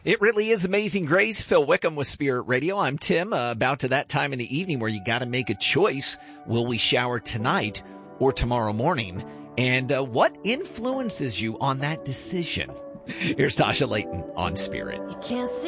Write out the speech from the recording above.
It really is Amazing Grace. Phil Wickham with Spirit Radio. I'm Tim, about to that time in the evening where you got to make a choice. Will we shower tonight or tomorrow morning? And what influences you on that decision? Here's Tasha Layton on Spirit.